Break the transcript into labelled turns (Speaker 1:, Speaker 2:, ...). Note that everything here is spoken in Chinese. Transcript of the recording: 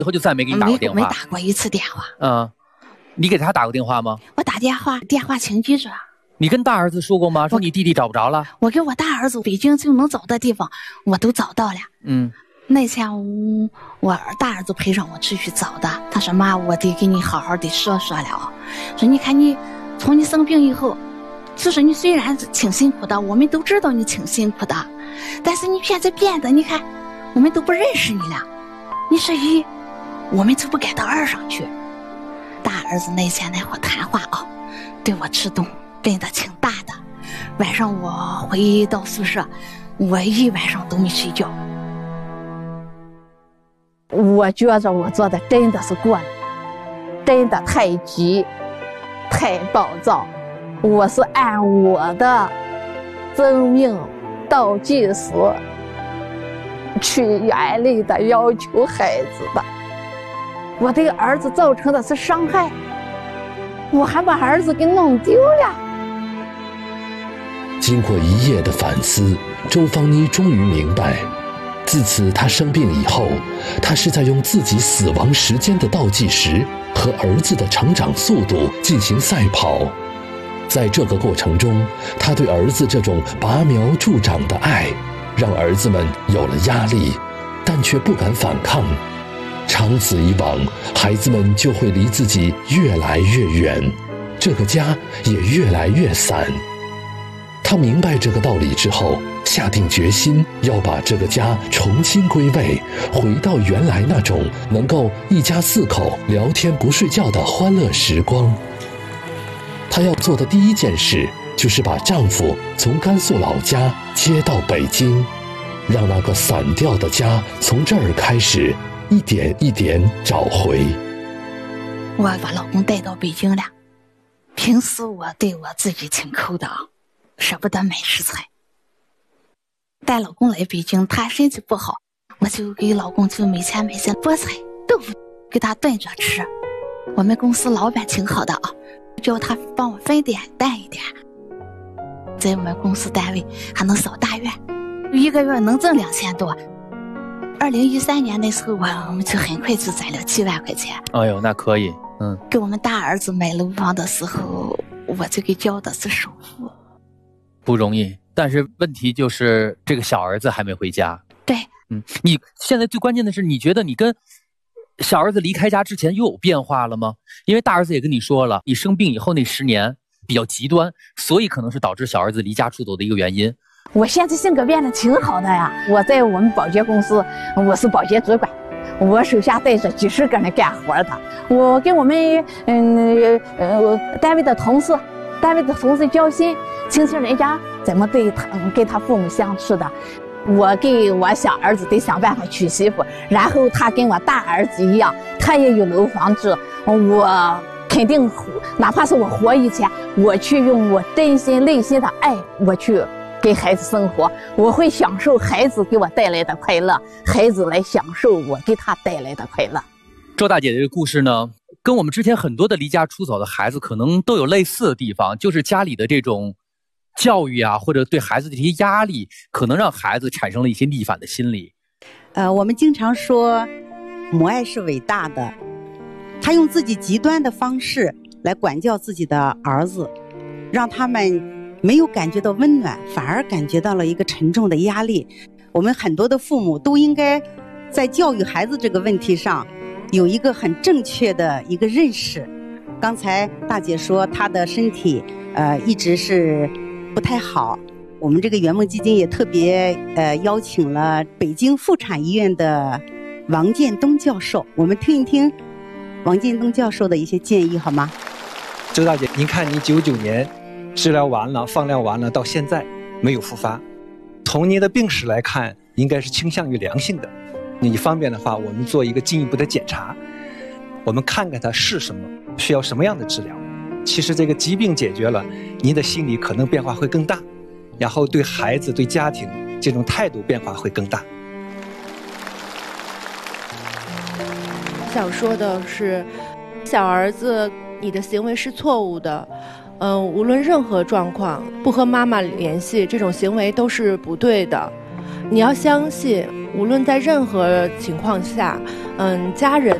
Speaker 1: 以后就再没给你打过电话？
Speaker 2: 没打过一次电话。
Speaker 1: 你给他打过电话吗？
Speaker 2: 我打电话请记着。
Speaker 1: 你跟大儿子说过吗？说你弟弟找不着了？
Speaker 2: 我跟我大儿子北京就能找的地方我都找到了。那天我大儿子陪上我出去找的，他说妈，我得给你好好的说说了啊。说你看你从你生病以后，就是你虽然挺辛苦的，我们都知道你挺辛苦的，但是你现在变得，你看我们都不认识你了，你是一，我们就不给他二上去。大儿子那天那会谈话啊，对我触动真的挺大的。晚上我回到宿舍，我一晚上都没睡觉。我觉着我做的真的是过了，真的太急太暴躁，我是按我的生命倒计时去严厉的要求孩子的。我对儿子造成的是伤害，我还把儿子给弄丢了。
Speaker 3: 经过一夜的反思，周芳妮终于明白，自此她生病以后，她是在用自己死亡时间的倒计时和儿子的成长速度进行赛跑。在这个过程中，她对儿子这种拔苗助长的爱，让儿子们有了压力，但却不敢反抗。长此以往，孩子们就会离自己越来越远，这个家也越来越散。他明白这个道理之后，下定决心要把这个家重新归位，回到原来那种能够一家4口聊天不睡觉的欢乐时光。她要做的第一件事，就是把丈夫从甘肃老家接到北京，让那个散掉的家从这儿开始一点一点找回。
Speaker 2: 我把老公带到北京了，平时我对我自己挺抠的啊，舍不得买食材。带老公来北京，他身体不好，我就给老公就每天买些菠菜豆腐给他炖着吃。我们公司老板挺好的啊，叫他帮我分点淡一点，在我们公司单位还能扫大院，一个月能挣2000多。2013年那时候我们就很快就攒了7万块钱。
Speaker 1: 哎呦，那可以。
Speaker 2: 给我们大儿子买楼房的时候，我就给交的是首付。
Speaker 1: 不容易，但是问题就是这个小儿子还没回家。
Speaker 2: 对，
Speaker 1: 你现在最关键的是，你觉得你跟小儿子离开家之前又有变化了吗？因为大儿子也跟你说了，你生病以后那10年比较极端，所以可能是导致小儿子离家出走的一个原因。
Speaker 2: 我现在性格变得挺好的呀，我在我们保洁公司，我是保洁主管，我手下带着几十个人干活的。我跟我们单位的同事交心，亲戚人家怎么对他跟他父母相处的，我给我小儿子得想办法娶媳妇，然后他跟我大儿子一样，他也有楼房住，我肯定哪怕是我活以前，我去用我真心内心的爱，我去给孩子生活，我会享受孩子给我带来的快乐，孩子来享受我给他带来的快乐。
Speaker 1: 周大姐的这个故事呢，跟我们之前很多的离家出走的孩子可能都有类似的地方，就是家里的这种教育啊，或者对孩子的这些压力，可能让孩子产生了一些逆反的心理。
Speaker 4: 我们经常说母爱是伟大的，他用自己极端的方式来管教自己的儿子，让他们没有感觉到温暖，反而感觉到了一个沉重的压力。我们很多的父母都应该在教育孩子这个问题上有一个很正确的一个认识。刚才大姐说她的身体一直是不太好，我们这个圆梦基金也特别邀请了北京妇产医院的王建东教授，我们听一听王建东教授的一些建议好吗？
Speaker 5: 周大姐，您看你99年治疗完了，放疗完了，到现在没有复发，从您的病史来看，应该是倾向于良性的。你方便的话，我们做一个进一步的检查，我们看看它是什么，需要什么样的治疗。其实这个疾病解决了，您的心理可能变化会更大，然后对孩子对家庭这种态度变化会更大。
Speaker 6: 想说的是，小儿子，你的行为是错误的。无论任何状况，不和妈妈联系，这种行为都是不对的。你要相信， 无论在任何情况下，家人